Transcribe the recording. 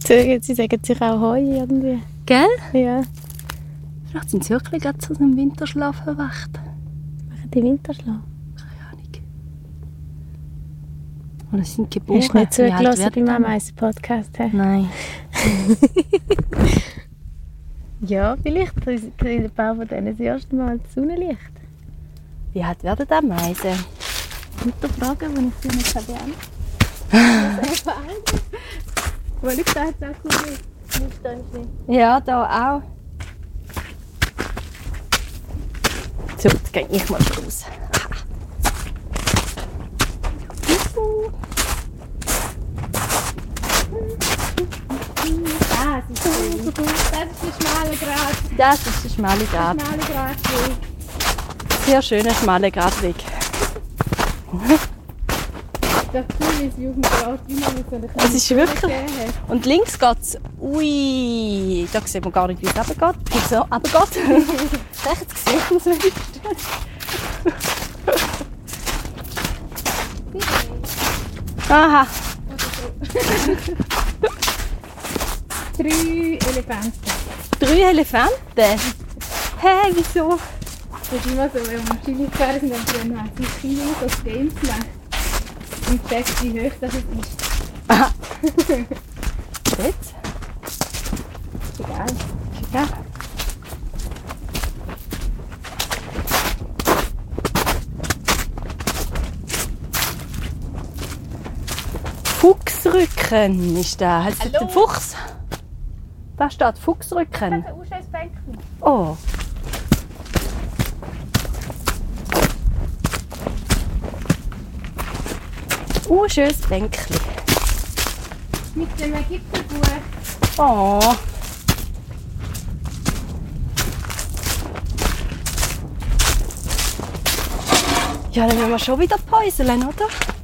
Sie sagen sich auch Heu irgendwie. Gell? Ja. Vielleicht sind sie wirklich gerade zu einem Winterschlaf erwacht. Machen die Winterschlaf? Keine Ahnung. Oder sind geboren. Hast du nicht Wie alt zugelassen werden beim die? Ameisen-Podcast? Nein. Ja, vielleicht kriegt ein paar von denen das erste Mal das Sonnenlicht. Wie alt werden die Ameisen? Gute Frage, die ich dir nicht beantworten kann. Weil ich gesagt habe, nicht da im Schnee. Ja, da auch. So, jetzt gehe ich mal raus. Das ist der schmale Grat. Das ist der schmale Grat. Schmale Gratweg. Sehr schöner schmaler Gratweg. Das Gefühl ist Jugendrat, wie man so eine Es ist wirklich. Gesehen hat. Und links geht es. Ui, da sieht man gar nicht, wie es runtergeht. Wie es so runtergeht. Rechts sieht man es wenigstens. Aha. 3 Elefanten. 3 Elefanten? Hä, wieso? Das ist immer so, wenn wir Chili gefahren sind, dann haben sie Chili das Games gemacht. Und checkt, wie hoch das ist. Aha. Jetzt? Egal. Ja. Fuchsrücken ist da. Hast du den Fuchs? Da steht Fuchsrücken. Das ist ein schönes Bänkchen. Oh. Schönes Bänkchen. Mit dem Ägypterbuch. Oh. Ja, dann müssen wir schon wieder päuseln, oder?